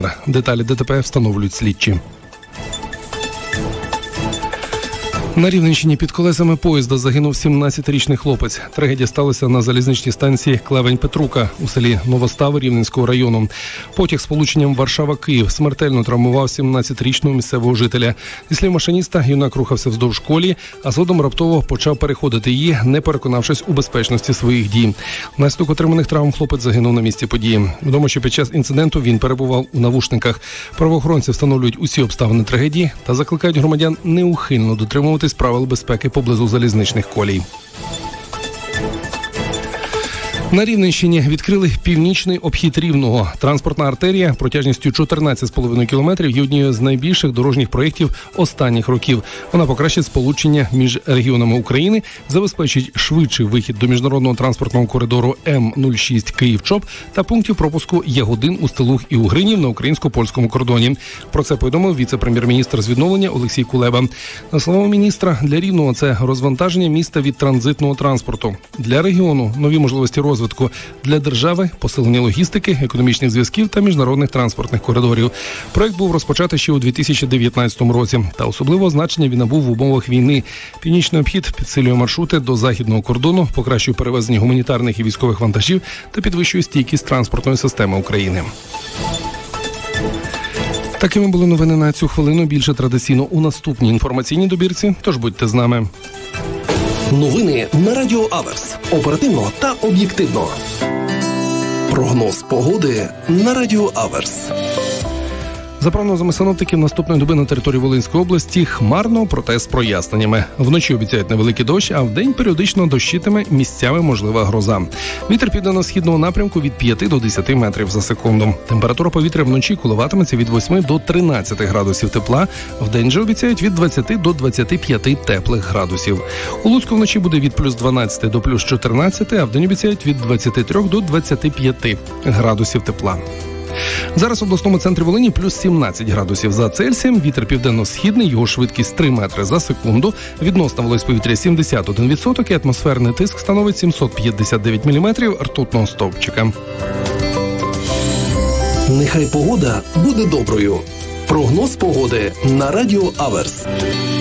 Деталі ДТП встановлюють слідчі. На Рівненщині під колесами поїзда загинув 17-річний хлопець. Трагедія сталася на залізничній станції Клевень-Петрука у селі Новостави Рівненського району. Потяг з полученням Варшава-Київ смертельно травмував 17-річного місцевого жителя. Зі слів машиніста, юнак рухався вздовж колії, а згодом раптово почав переходити її, не переконавшись у безпечності своїх дій. Внаслідок отриманих травм хлопець загинув на місці події. Відомо, що під час інциденту він перебував у навушниках. Правоохоронці встановлюють усі обставини трагедії та закликають громадян неухильно дотримуватись правил безпеки поблизу залізничних колій. На Рівненщині відкрили північний обхід Рівного. Транспортна артерія протяжністю 14,5 кілометрів є однією з найбільших дорожніх проєктів останніх років. Вона покращить сполучення між регіонами України, забезпечить швидший вихід до міжнародного транспортного коридору М-06 Київ-Чоп та пунктів пропуску Ягодин, Устилуг і Угринів на українсько-польському кордоні. Про це повідомив віце-прем'єр-міністр з відновлення Олексій Кулеба. На слово міністра, для Рівного це розвантаження міста від транзитного транспорту. Для регіону нові можливості розвитку. Для держави – посилення логістики, економічних зв'язків та міжнародних транспортних коридорів. Проект був розпочатий ще у 2019 році. Та особливого значення він набув в умовах війни. Північний обхід підсилює маршрути до західного кордону, покращує перевезення гуманітарних і військових вантажів та підвищує стійкість транспортної системи України. Такими були новини на цю хвилину. Більше традиційно у наступній інформаційній добірці. Тож будьте з нами. Новини на Радіо Аверс. Оперативно та об'єктивно. Прогноз погоди на Радіо Аверс. За прогнозами синоптиків, наступної доби на території Волинської області хмарно, проте з проясненнями. Вночі обіцяють невеликий дощ, а вдень періодично дощитиме, місцями можлива гроза. Вітер південно-східного напрямку від 5 до 10 метрів за секунду. Температура повітря вночі коливатиметься від 8 до 13 градусів тепла. Вдень же обіцяють від 20 до 25 теплих градусів. У Луцьку вночі буде від плюс 12 до плюс 14, а вдень обіцяють від 23 до 25 градусів тепла. Зараз в обласному центрі Волині плюс 17 градусів за Цельсієм, вітер південно-східний, його швидкість 3 метри за секунду, відносна вологість повітря 71% і атмосферний тиск становить 759 міліметрів ртутного стовпчика. Нехай погода буде доброю. Прогноз погоди на Радіо Аверс.